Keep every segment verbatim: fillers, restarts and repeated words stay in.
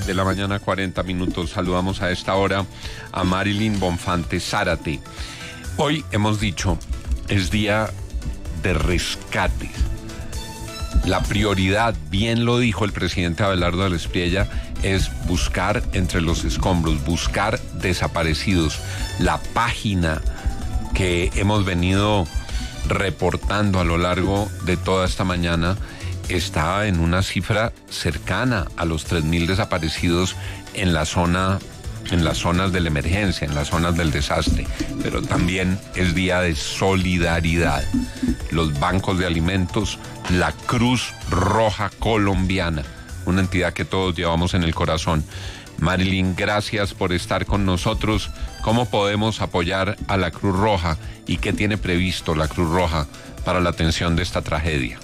de la mañana, cuarenta minutos. Saludamos a esta hora a Marilyn Bonfante Zárate. Hoy hemos dicho, es día de rescate. La prioridad, bien lo dijo el presidente Abelardo Lespriella, es buscar entre los escombros, buscar desaparecidos. La página que hemos venido reportando a lo largo de toda esta mañana está en una cifra cercana a los tres mil desaparecidos en la zona, en las zonas de la emergencia, en las zonas del desastre. Pero también es día de solidaridad. Los bancos de alimentos, la Cruz Roja Colombiana, una entidad que todos llevamos en el corazón. Marilyn, gracias por estar con nosotros. ¿Cómo podemos apoyar a la Cruz Roja y qué tiene previsto la Cruz Roja para la atención de esta tragedia?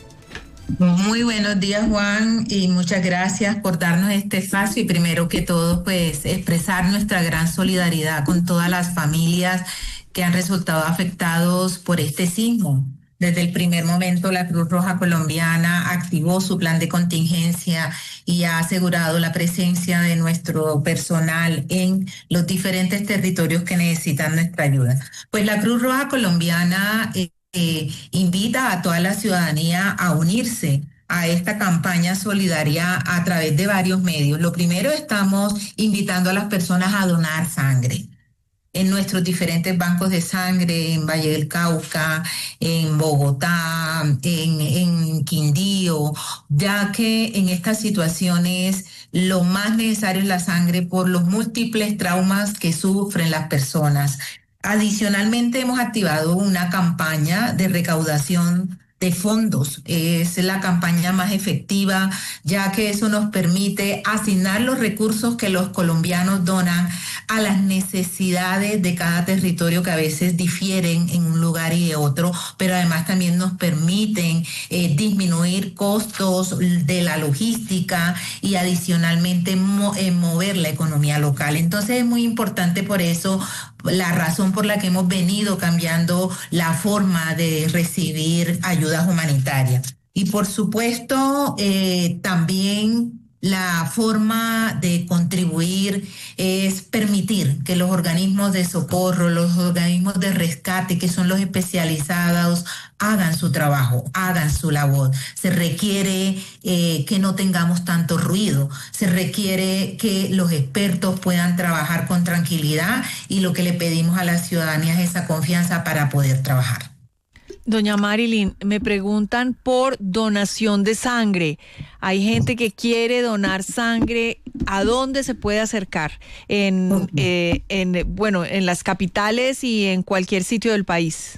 Muy buenos días, Juan, y muchas gracias por darnos este espacio y primero que todo, pues expresar nuestra gran solidaridad con todas las familias que han resultado afectados por este sismo. Desde el primer momento, la Cruz Roja Colombiana activó su plan de contingencia y ha asegurado la presencia de nuestro personal en los diferentes territorios que necesitan nuestra ayuda. Pues la Cruz Roja Colombiana eh, eh, invita a toda la ciudadanía a unirse a esta campaña solidaria a través de varios medios. Lo primero, estamos invitando a las personas a donar sangre en nuestros diferentes bancos de sangre, en Valle del Cauca, en Bogotá, en, en Quindío, ya que en estas situaciones lo más necesario es la sangre por los múltiples traumas que sufren las personas. Adicionalmente, hemos activado una campaña de recaudación de fondos. Es la campaña más efectiva, ya que eso nos permite asignar los recursos que los colombianos donan a las necesidades de cada territorio, que a veces difieren en un lugar y de otro, pero además también nos permiten eh, disminuir costos de la logística y adicionalmente mo- eh, mover la economía local. Entonces es muy importante, por eso la razón por la que hemos venido cambiando la forma de recibir ayudas humanitarias. Y por supuesto, eh, también la forma de contribuir es permitir que los organismos de socorro, los organismos de rescate, que son los especializados, hagan su trabajo, hagan su labor. Se requiere eh, que no tengamos tanto ruido, se requiere que los expertos puedan trabajar con tranquilidad y lo que le pedimos a la ciudadanía es esa confianza para poder trabajar. Doña Marilyn, me preguntan por donación de sangre. Hay gente que quiere donar sangre. ¿A dónde se puede acercar? En, eh, en, bueno, en las capitales y en cualquier sitio del país.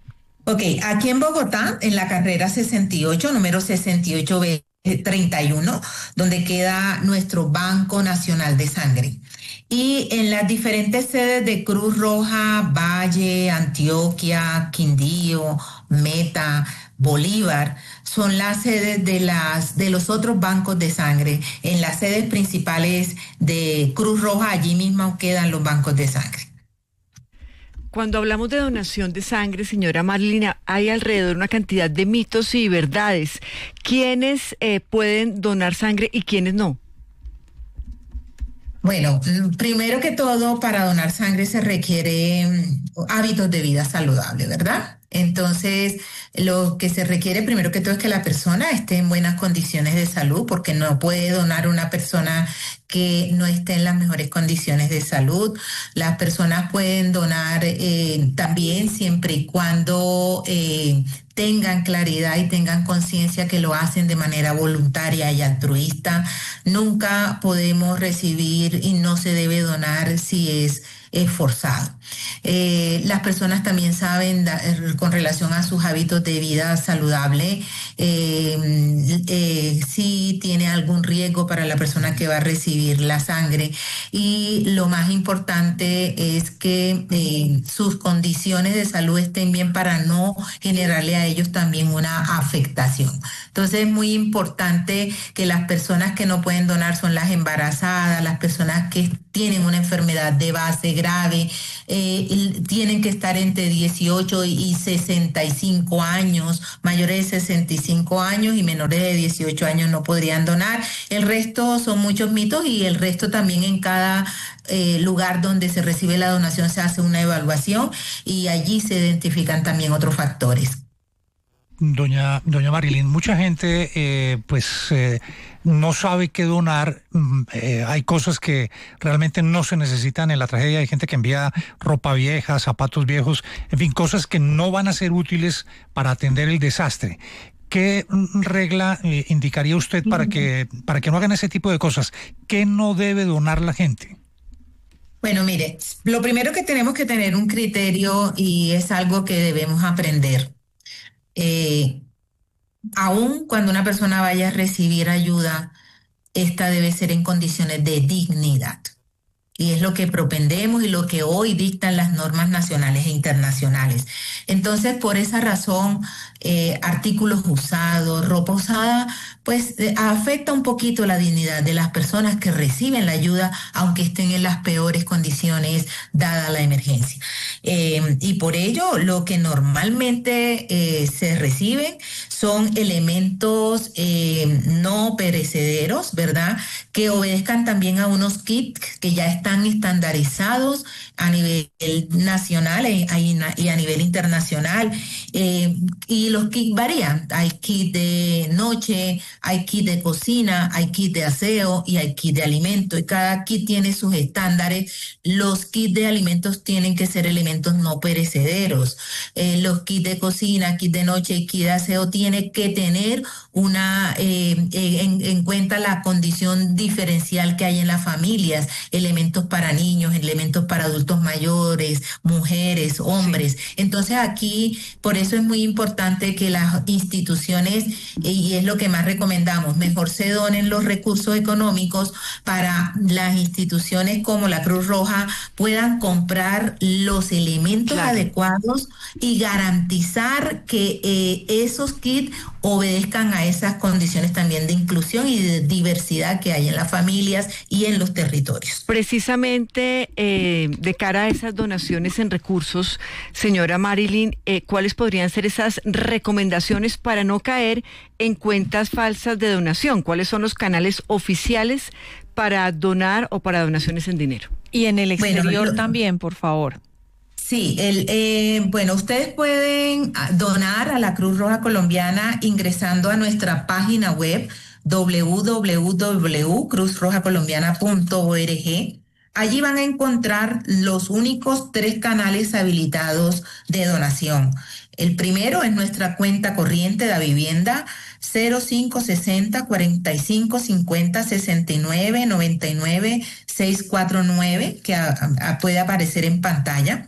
Ok, aquí en Bogotá, en la carrera sesenta y ocho, número sesenta y ocho B treinta y uno, donde queda nuestro Banco Nacional de Sangre. Y en las diferentes sedes de Cruz Roja, Valle, Antioquia, Quindío, Meta, Bolívar, son las sedes de, las, de los otros bancos de sangre. En las sedes principales de Cruz Roja, allí mismo quedan los bancos de sangre. Cuando hablamos de donación de sangre, señora Marilyn, hay alrededor una cantidad de mitos y verdades. ¿Quiénes eh, pueden donar sangre y quiénes no? Bueno, primero que todo, para donar sangre se requieren hábitos de vida saludables, ¿verdad? Entonces, lo que se requiere primero que todo es que la persona esté en buenas condiciones de salud, porque no puede donar una persona que no esté en las mejores condiciones de salud. Las personas pueden donar eh, también siempre y cuando eh, tengan claridad y tengan conciencia que lo hacen de manera voluntaria y altruista. Nunca podemos recibir y no se debe donar si es es forzado. Eh, las personas también saben da, con relación a sus hábitos de vida saludable, eh, eh, si tiene algún riesgo para la persona que va a recibir la sangre, y lo más importante es que eh, sus condiciones de salud estén bien para no generarle a ellos también una afectación. Entonces es muy importante que las personas que no pueden donar son las embarazadas, las personas que tienen una enfermedad de base grave, eh, tienen que estar entre dieciocho y sesenta y cinco años, mayores de sesenta y cinco años y menores de dieciocho años no podrían donar. El resto son muchos mitos y el resto también en cada eh, lugar donde se recibe la donación se hace una evaluación y allí se identifican también otros factores. Doña, doña Marilyn, mucha gente eh, pues eh, no sabe qué donar. Eh, hay cosas que realmente no se necesitan en la tragedia. Hay gente que envía ropa vieja, zapatos viejos, en fin, cosas que no van a ser útiles para atender el desastre. ¿Qué regla eh, indicaría usted para que, para que no hagan ese tipo de cosas? ¿Qué no debe donar la gente? Bueno, mire, lo primero que tenemos que tener un criterio y es algo que debemos aprender. Eh, aun cuando una persona vaya a recibir ayuda, esta debe ser en condiciones de dignidad. Y es lo que propendemos y lo que hoy dictan las normas nacionales e internacionales. Entonces, por esa razón, eh, artículos usados, ropa usada, pues eh, afecta un poquito la dignidad de las personas que reciben la ayuda, aunque estén en las peores condiciones dada la emergencia. Eh, y por ello, lo que normalmente eh, se reciben son elementos eh, no perecederos, ¿verdad? Que obedezcan también a unos kits que ya están estandarizados a nivel nacional y a nivel internacional. Eh, y los kits varían. Hay kits de noche, hay kits de cocina, hay kits de aseo y hay kits de alimento. Y cada kit tiene sus estándares. Los kits de alimentos tienen que ser elementos no perecederos. Eh, los kits de cocina, kits de noche y kits de aseo tienen que tener una eh, en, en cuenta la condición diferencial que hay en las familias, elementos para niños, elementos para adultos mayores, mujeres, hombres. Sí. Entonces aquí, por eso es muy importante que las instituciones, y es lo que más recomendamos, mejor se donen los recursos económicos para las instituciones como la Cruz Roja puedan comprar los elementos claro. adecuados y garantizar que eh, esos kits obedezcan a esas condiciones también de inclusión y de diversidad que hay en las familias y en los territorios. Precisamente eh, de cara a esas donaciones en recursos, señora Marilyn, eh, ¿cuáles podrían ser esas recomendaciones para no caer en cuentas falsas de donación? ¿Cuáles son los canales oficiales para donar o para donaciones en dinero? Y en el exterior bueno, yo, también, por favor. Sí, el, eh, bueno, ustedes pueden donar a la Cruz Roja Colombiana ingresando a nuestra página web doble u doble u doble u punto cruz roja colombiana punto org. Allí van a encontrar los únicos tres canales habilitados de donación. El primero es nuestra cuenta corriente de vivienda cero cinco sesenta cuarenta y cinco cincuenta sesenta y nueve noventa y nueve seiscientos cuarenta y nueve que a, a, puede aparecer en pantalla.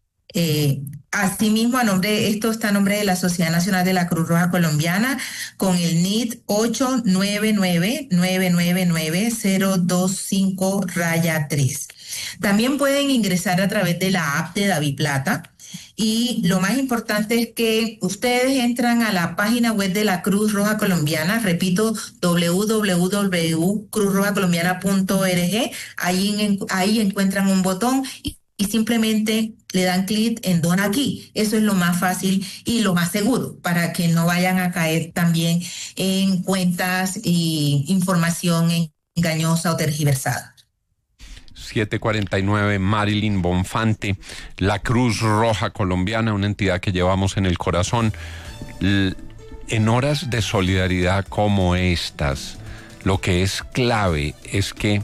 Eh, asimismo, a nombre, esto está a nombre de la Sociedad Nacional de la Cruz Roja Colombiana con el N I D ocho nueve nueve nueve nueve nueve cero dos cinco tres. También pueden ingresar a través de la app de DaviPlata. Y lo más importante es que ustedes entran a la página web de la Cruz Roja Colombiana, repito, doble u doble u doble u punto cruz roja colombiana punto org. Ahí, ahí encuentran un botón y y simplemente le dan clic en Dona aquí. Eso es lo más fácil y lo más seguro para que no vayan a caer también en cuentas y información engañosa o tergiversada. siete cuarenta y nueve, Marilyn Bonfante, la Cruz Roja Colombiana, una entidad que llevamos en el corazón. En horas de solidaridad como estas, lo que es clave es que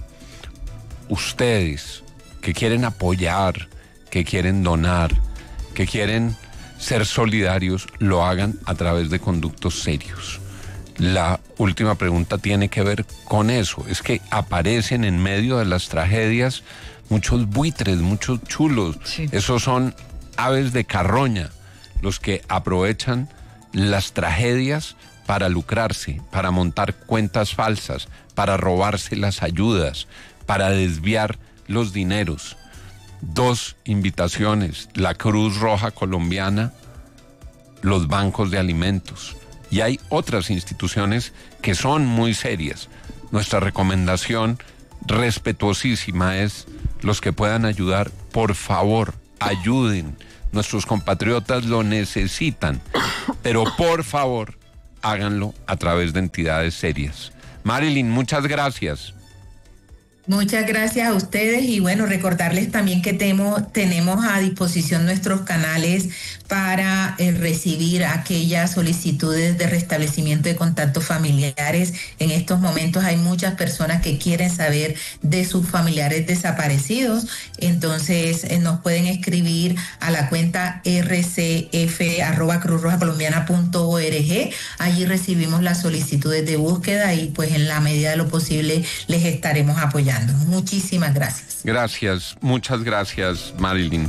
ustedes que quieren apoyar, que quieren donar, que quieren ser solidarios, lo hagan a través de conductos serios. La última pregunta tiene que ver con eso, es que aparecen en medio de las tragedias muchos buitres, muchos chulos, sí. Esos son aves de carroña, los que aprovechan las tragedias para lucrarse, para montar cuentas falsas, para robarse las ayudas, para desviar los dineros. Dos invitaciones: la Cruz Roja Colombiana, los bancos de alimentos, y hay otras instituciones que son muy serias. Nuestra recomendación respetuosísima es los que puedan ayudar, por favor, ayuden. Nuestros compatriotas lo necesitan, pero por favor, háganlo a través de entidades serias. Marilyn, muchas gracias. Muchas gracias a ustedes y bueno, recordarles también que temo, tenemos a disposición nuestros canales para eh, recibir aquellas solicitudes de restablecimiento de contactos familiares. En estos momentos hay muchas personas que quieren saber de sus familiares desaparecidos, entonces eh, nos pueden escribir a la cuenta r c f arroba cruz roja colombiana punto org. Allí recibimos las solicitudes de búsqueda y pues en la medida de lo posible les estaremos apoyando. Muchísimas gracias. Gracias, muchas gracias, Marilyn.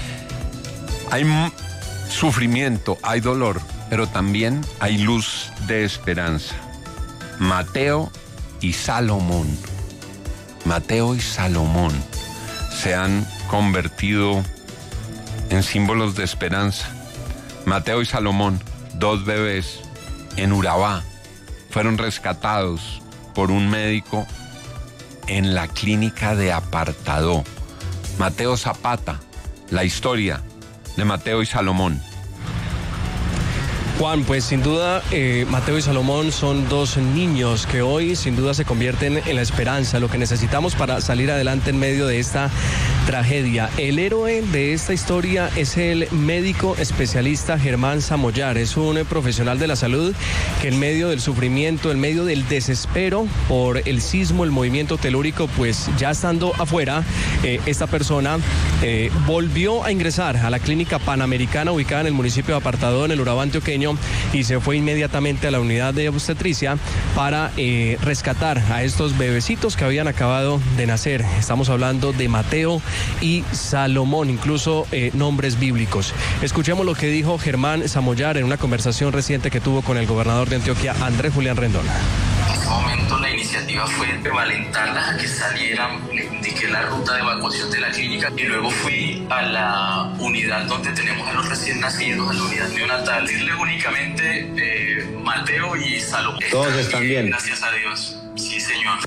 Hay m- sufrimiento, hay dolor, pero también hay luz de esperanza. Mateo y Salomón, Mateo y Salomón se han convertido en símbolos de esperanza. Mateo y Salomón, dos bebés en Urabá, fueron rescatados por un médico en la clínica de Apartadó. Mateo Zapata, la historia de Mateo y Salomón. Juan, pues sin duda eh, Mateo y Salomón son dos niños que hoy sin duda se convierten en la esperanza, lo que necesitamos para salir adelante en medio de esta tragedia. El héroe de esta historia es el médico especialista Germán Zamollar. Es un profesional de la salud que en medio del sufrimiento, en medio del desespero por el sismo, el movimiento telúrico, pues ya estando afuera, eh, esta persona eh, volvió a ingresar a la clínica Panamericana ubicada en el municipio de Apartadó, en el Urabá antioqueño, y se fue inmediatamente a la unidad de obstetricia para eh, rescatar a estos bebecitos que habían acabado de nacer. Estamos hablando de Mateo y Salomón, incluso eh, nombres bíblicos. Escuchemos lo que dijo Germán Zamollar en una conversación reciente que tuvo con el gobernador de Antioquia, Andrés Julián Rendón. En este momento la iniciativa fue de valentarlas a que salieran. Le indiqué la ruta de evacuación de la clínica y luego fui a la unidad donde tenemos a los recién nacidos, a la unidad neonatal. Decirles únicamente eh, Mateo y Salomón. Todos están bien. Gracias a Dios. Sí, señor.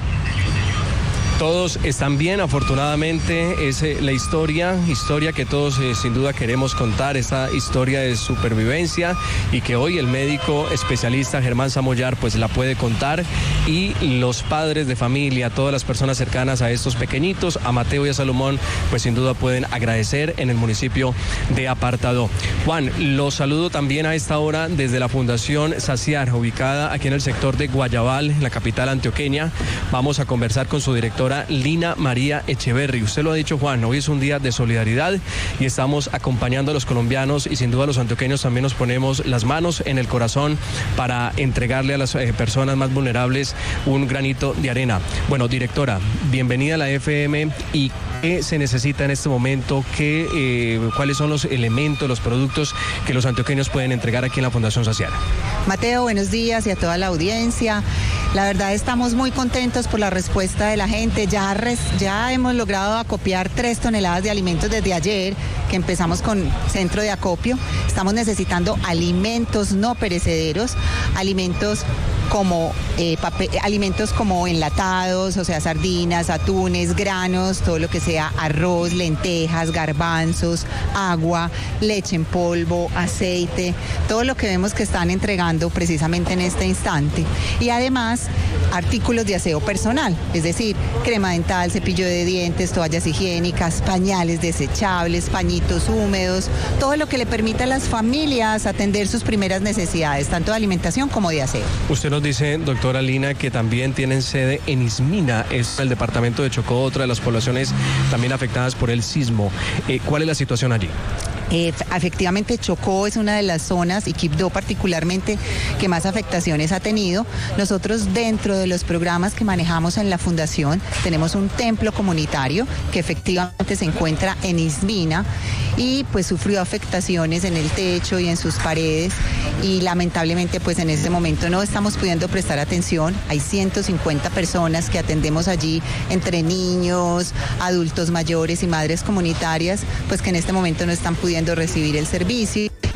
Todos están bien, afortunadamente. Es eh, la historia, historia que todos eh, sin duda queremos contar, esta historia de supervivencia y que hoy el médico especialista Germán Zamollar pues la puede contar, y los padres de familia, todas las personas cercanas a estos pequeñitos, a Mateo y a Salomón, pues sin duda pueden agradecer en el municipio de Apartadó. Juan, los saludo también a esta hora desde la Fundación Saciar, ubicada aquí en el sector de Guayabal, en la capital antioqueña. Vamos a conversar con su directora Lina María Echeverry. Usted lo ha dicho, Juan, hoy es un día de solidaridad y estamos acompañando a los colombianos, y sin duda los antioqueños también nos ponemos las manos en el corazón para entregarle a las eh, personas más vulnerables un granito de arena. Bueno, directora, bienvenida a la F M. ¿Y qué se necesita en este momento? ¿Qué, eh, ¿Cuáles son los elementos, los productos que los antioqueños pueden entregar aquí en la Fundación Saciar? Mateo, buenos días y a toda la audiencia. La verdad estamos muy contentos por la respuesta de la gente. Ya, res, ya hemos logrado acopiar tres toneladas de alimentos desde ayer, que empezamos con centro de acopio. Estamos necesitando alimentos no perecederos, alimentos como eh, papel, alimentos como enlatados, o sea, sardinas, atunes, granos, todo lo que sea arroz, lentejas, garbanzos, agua, leche en polvo, aceite, todo lo que vemos que están entregando precisamente en este instante. Y además, artículos de aseo personal, es decir, crema dental, cepillo de dientes, toallas higiénicas, pañales desechables, pañitos húmedos, todo lo que le permita a las familias atender sus primeras necesidades, tanto de alimentación como de aseo. Usted nos dice, doctora Lina, que también tienen sede en Ismina, es el departamento de Chocó, otra de las poblaciones también afectadas por el sismo. Eh, ¿Cuál es la situación allí? Eh, efectivamente, Chocó es una de las zonas, y Quibdó particularmente, que más afectaciones ha tenido. Nosotros, dentro de los programas que manejamos en la Fundación, tenemos un templo comunitario que efectivamente se encuentra en Ismina y pues sufrió afectaciones en el techo y en sus paredes, y lamentablemente pues en este momento no estamos pudiendo prestar atención. Hay ciento cincuenta personas que atendemos allí, entre niños, adultos mayores y madres comunitarias, pues que en este momento no están pudiendo recibir el servicio.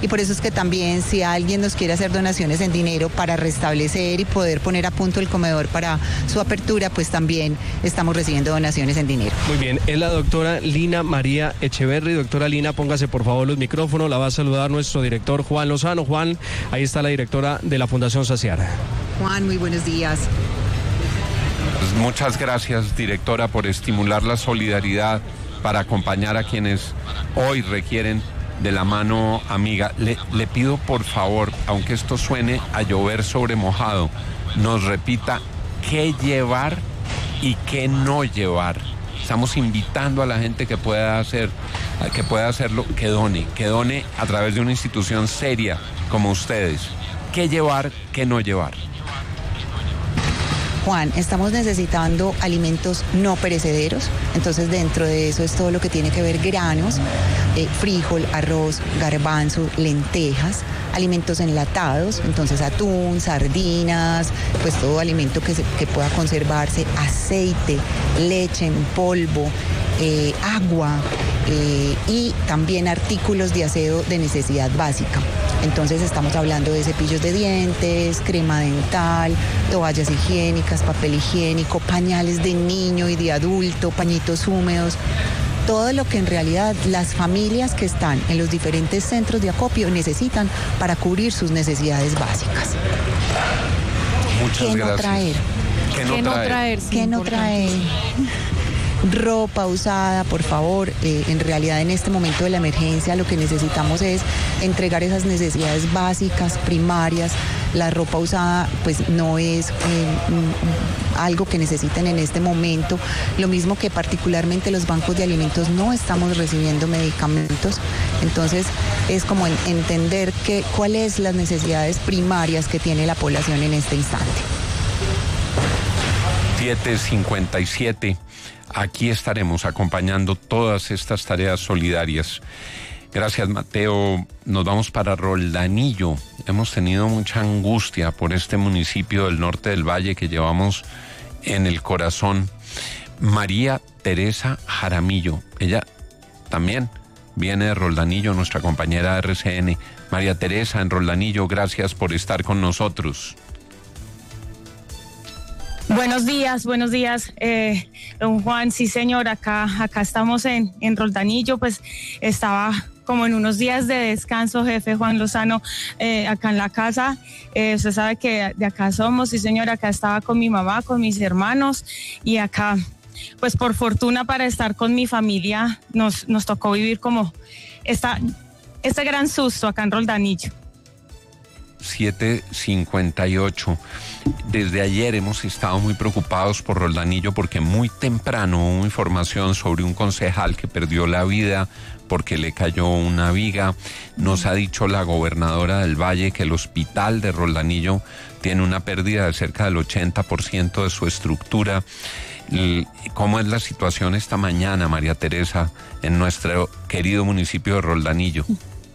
y por eso es que también si alguien nos quiere hacer donaciones en dinero para restablecer y poder poner a punto el comedor para su apertura, pues también estamos recibiendo donaciones en dinero. Muy bien, es la doctora Lina María Echeverry. Doctora Lina, póngase por favor los micrófonos, la va a saludar nuestro director Juan Lozano. Juan, ahí está la directora de la Fundación Saciar. Juan, muy buenos días. Pues muchas gracias, directora, por estimular la solidaridad para acompañar a quienes hoy requieren de la mano amiga. Le, le pido por favor, aunque esto suene a llover sobre mojado, nos repita qué llevar y qué no llevar. Estamos invitando a la gente que pueda hacer, que pueda hacerlo, que done, que done a través de una institución seria como ustedes. ¿Qué llevar, qué no llevar? Juan, estamos necesitando alimentos no perecederos, entonces dentro de eso es todo lo que tiene que ver granos, eh, frijol, arroz, garbanzo, lentejas, alimentos enlatados, entonces atún, sardinas, pues todo alimento que, se, que pueda conservarse, aceite, leche en polvo, eh, agua eh, y también artículos de aseo de necesidad básica. Entonces estamos hablando de cepillos de dientes, crema dental, toallas higiénicas, papel higiénico, pañales de niño y de adulto, pañitos húmedos, todo lo que en realidad las familias que están en los diferentes centros de acopio necesitan para cubrir sus necesidades básicas. Muchas ¿Qué gracias. no traer? ¿Qué no ¿Qué no traer? traer? Sí, ¿Qué no importante. traer? Ropa usada, por favor. Eh, en realidad en este momento de la emergencia lo que necesitamos es entregar esas necesidades básicas, primarias. La ropa usada pues no es eh, mm, algo que necesiten en este momento. Lo mismo que particularmente los bancos de alimentos no estamos recibiendo medicamentos. Entonces es como en, entender que, cuáles las necesidades primarias que tiene la población en este instante. siete cincuenta y siete. Aquí estaremos acompañando todas estas tareas solidarias. Gracias, Mateo. Nos vamos para Roldanillo. Hemos tenido mucha angustia por este municipio del norte del Valle que llevamos en el corazón. María Teresa Jaramillo. Ella también viene de Roldanillo, nuestra compañera de R C N. María Teresa, en Roldanillo, gracias por estar con nosotros. Buenos días, buenos días, eh, don Juan. Sí, señor, acá, acá estamos en, en Roldanillo, pues estaba como en unos días de descanso, jefe Juan Lozano, eh, acá en la casa. Eh, usted sabe que de acá somos, sí, señor, acá estaba con mi mamá, con mis hermanos, y acá, pues por fortuna para estar con mi familia, nos, nos tocó vivir como esta, este gran susto acá en Roldanillo. siete cincuenta y ocho. Desde ayer hemos estado muy preocupados por Roldanillo porque muy temprano hubo información sobre un concejal que perdió la vida porque le cayó una viga. Nos ha dicho la gobernadora del Valle que el hospital de Roldanillo tiene una pérdida de cerca del ochenta por ciento de su estructura. ¿Cómo es la situación esta mañana, María Teresa, en nuestro querido municipio de Roldanillo?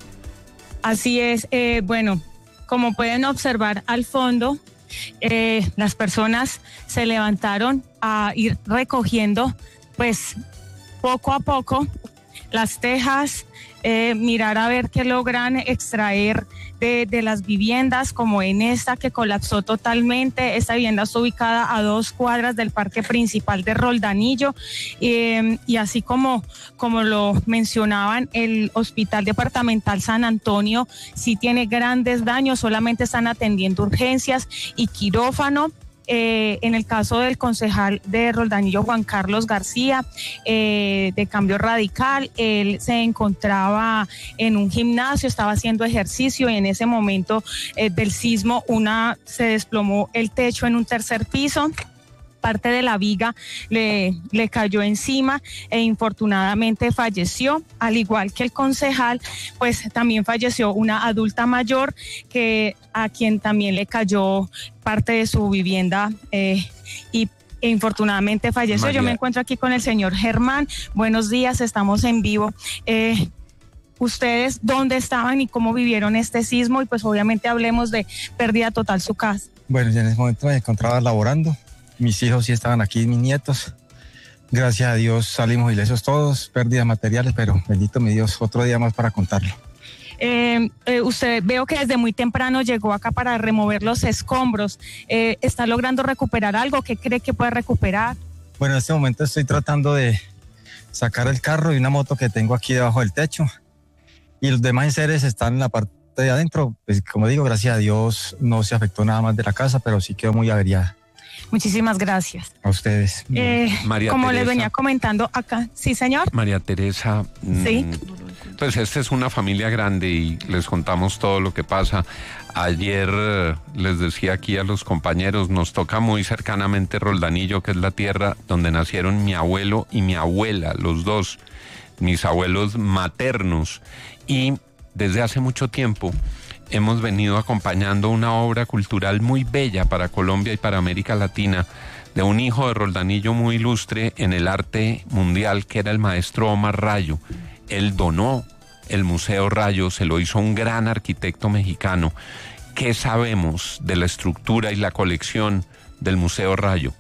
Así es, eh, bueno, como pueden observar al fondo, eh, las personas se levantaron a ir recogiendo, pues, poco a poco las tejas, eh, mirar a ver qué logran extraer de, de las viviendas, como en esta que colapsó totalmente. Esta vivienda está ubicada a dos cuadras del parque principal de Roldanillo, eh, y así como, como lo mencionaban, el Hospital Departamental San Antonio sí tiene grandes daños, solamente están atendiendo urgencias y quirófano. Eh, en el caso del concejal de Roldanillo, Juan Carlos García, eh, de Cambio Radical, él se encontraba en un gimnasio, estaba haciendo ejercicio y en ese momento eh, del sismo una se desplomó el techo en un tercer piso. Parte de la viga le, le cayó encima e infortunadamente falleció, al igual que el concejal, pues también falleció una adulta mayor que a quien también le cayó parte de su vivienda eh, y e infortunadamente falleció. María. Yo me encuentro aquí con el señor Germán. Buenos días, estamos en vivo. Eh, ¿Ustedes dónde estaban y cómo vivieron este sismo? Y pues obviamente hablemos de pérdida total su casa. Bueno, yo en ese momento me encontraba laborando. Mis hijos sí estaban aquí, mis nietos. Gracias a Dios salimos ilesos todos, pérdidas materiales, pero bendito mi Dios, otro día más para contarlo. Eh, eh, usted veo que desde muy temprano llegó acá para remover los escombros. Eh, ¿Está logrando recuperar algo? ¿Qué cree que puede recuperar? Bueno, en este momento estoy tratando de sacar el carro y una moto que tengo aquí debajo del techo. Y los demás enseres están en la parte de adentro. Pues como digo, gracias a Dios no se afectó nada más de la casa, pero sí quedó muy averiada. Muchísimas gracias. A ustedes. Eh, María como Teresa. les venía comentando acá. Sí, señor. María Teresa, sí. Pues esta es una familia grande y les contamos todo lo que pasa. Ayer eh, les decía aquí a los compañeros, nos toca muy cercanamente Roldanillo, que es la tierra donde nacieron mi abuelo y mi abuela, los dos, mis abuelos maternos. Y desde hace mucho tiempo hemos venido acompañando una obra cultural muy bella para Colombia y para América Latina, de un hijo de Roldanillo muy ilustre en el arte mundial, que era el maestro Omar Rayo. Él donó el Museo Rayo, se lo hizo un gran arquitecto mexicano. ¿Qué sabemos de la estructura y la colección del Museo Rayo?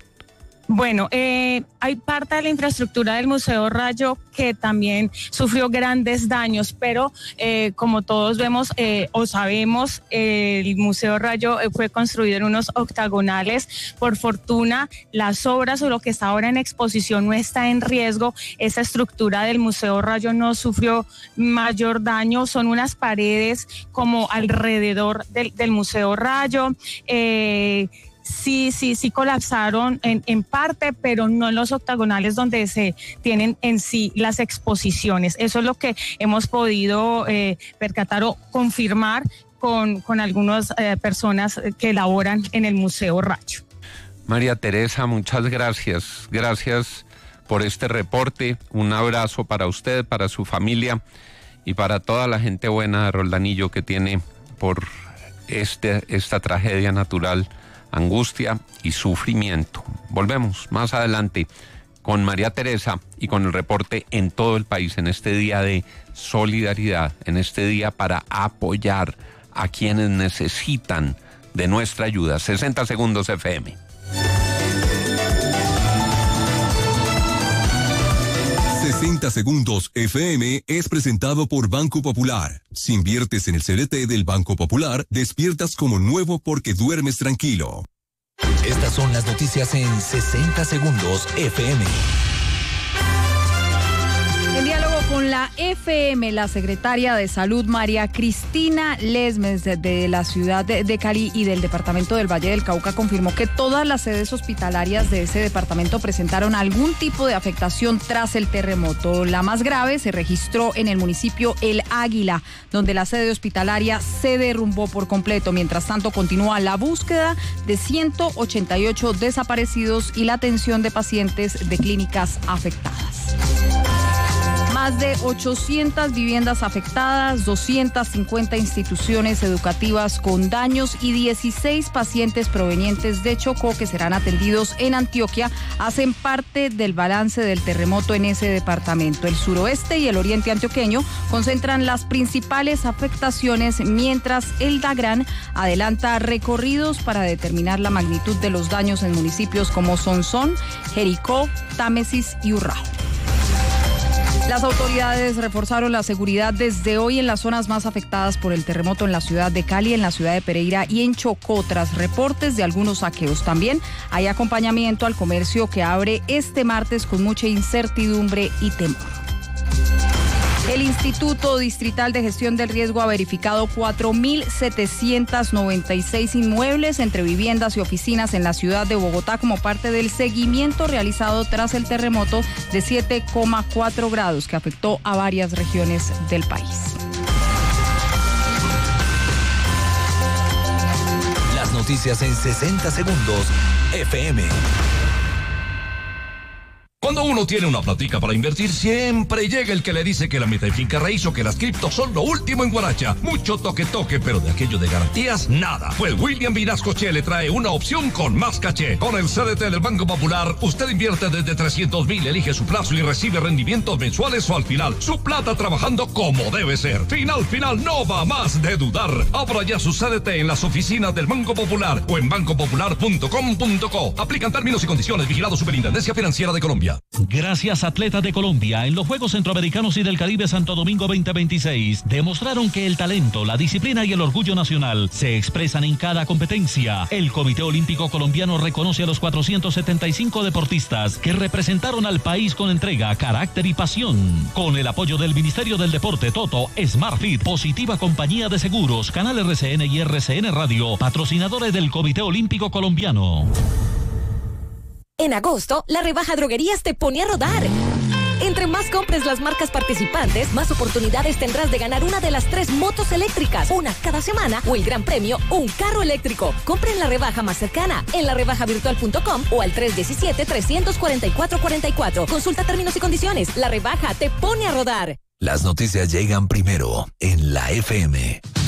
Bueno, eh, hay parte de la infraestructura del Museo Rayo que también sufrió grandes daños, pero eh, como todos vemos eh, o sabemos, eh, el Museo Rayo eh, fue construido en unos octagonales. Por fortuna, las obras o lo que está ahora en exposición no está en riesgo. Esa estructura del Museo Rayo no sufrió mayor daño. Son unas paredes como alrededor del, del Museo Rayo. Eh, Sí, sí, sí colapsaron en, en parte, pero no en los octagonales donde se tienen en sí las exposiciones. Eso es lo que hemos podido eh, percatar o confirmar con, con algunas eh, personas que laboran en el Museo Rayo. María Teresa, muchas gracias. Gracias por este reporte. Un abrazo para usted, para su familia y para toda la gente buena de Roldanillo que tiene por este, esta tragedia natural angustia y sufrimiento. Volvemos más adelante con María Teresa y con el reporte en todo el país en este día de solidaridad, en este día para apoyar a quienes necesitan de nuestra ayuda. sesenta segundos F M. sesenta segundos F M es presentado por Banco Popular. Si inviertes en el C D T del Banco Popular, despiertas como nuevo porque duermes tranquilo. Estas son las noticias en sesenta segundos F M. En diálogo con la F M, la secretaria de Salud María Cristina Lesmes de la ciudad de Cali y del departamento del Valle del Cauca confirmó que todas las sedes hospitalarias de ese departamento presentaron algún tipo de afectación tras el terremoto. La más grave se registró en el municipio El Águila, donde la sede hospitalaria se derrumbó por completo. Mientras tanto, continúa la búsqueda de ciento ochenta y ocho desaparecidos y la atención de pacientes de clínicas afectadas. Más de ochocientas viviendas afectadas, doscientas cincuenta instituciones educativas con daños y dieciséis pacientes provenientes de Chocó que serán atendidos en Antioquia hacen parte del balance del terremoto en ese departamento. El suroeste y el oriente antioqueño concentran las principales afectaciones, mientras el DAGRAN adelanta recorridos para determinar la magnitud de los daños en municipios como Sonsón, Jericó, Támesis y Urrao. Las autoridades reforzaron la seguridad desde hoy en las zonas más afectadas por el terremoto en la ciudad de Cali, en la ciudad de Pereira y en Chocó, tras reportes de algunos saqueos. También hay acompañamiento al comercio que abre este martes con mucha incertidumbre y temor. El Instituto Distrital de Gestión del Riesgo ha verificado cuatro mil setecientos noventa y seis inmuebles entre viviendas y oficinas en la ciudad de Bogotá como parte del seguimiento realizado tras el terremoto de siete coma cuatro grados que afectó a varias regiones del país. Las noticias en sesenta segundos F M. Cuando uno tiene una platica para invertir, siempre llega el que le dice que la meta de finca raíz o que las criptos son lo último en Guaracha. Mucho toque toque, pero de aquello de garantías, nada. Pues William Vinascoche le trae una opción con más caché. Con el C D T del Banco Popular, usted invierte desde trescientos mil, elige su plazo y recibe rendimientos mensuales o al final. Su plata trabajando como debe ser. Final, final, no va más de dudar. Abra ya su C D T en las oficinas del Banco Popular o en banco popular punto com punto co. Aplican términos y condiciones. Vigilado Superintendencia Financiera de Colombia. Gracias, atletas de Colombia, en los Juegos Centroamericanos y del Caribe Santo Domingo veinte veintiséis, demostraron que el talento, la disciplina y el orgullo nacional se expresan en cada competencia. El Comité Olímpico Colombiano reconoce a los cuatrocientos setenta y cinco deportistas que representaron al país con entrega, carácter y pasión. Con el apoyo del Ministerio del Deporte, Toto, SmartFit, Positiva Compañía de Seguros, Canal R C N y R C N Radio, patrocinadores del Comité Olímpico Colombiano. En agosto, la rebaja Droguerías te pone a rodar. Entre más compres las marcas participantes, más oportunidades tendrás de ganar una de las tres motos eléctricas, una cada semana, o el gran premio, un carro eléctrico. Compra en la rebaja más cercana, en la rebaja virtual punto com o al tres uno siete, tres cuatro cuatro, cuatro cuatro. Consulta términos y condiciones. La rebaja te pone a rodar. Las noticias llegan primero en la F M.